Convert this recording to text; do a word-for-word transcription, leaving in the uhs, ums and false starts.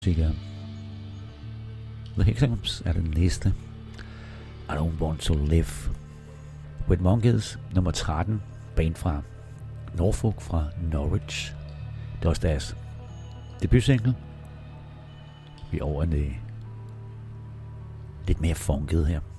musikere. The Hexagrams er den næste. I Don't Want To Live. Wet Monkeys, nummer tretten. Band fra Norfolk fra Norwich. Det er også deres debutsingle. Vi er over en lidt mere funket her.